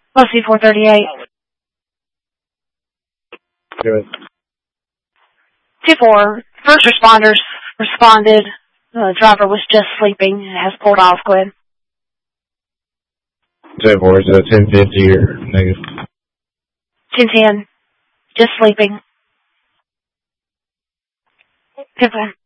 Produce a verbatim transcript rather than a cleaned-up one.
O C four thirty-eight. Good. two four. First responders responded. The driver was just sleeping and has pulled off. Go ahead. ten four, is that ten fifty or negative? ten ten. Just sleeping. ten four.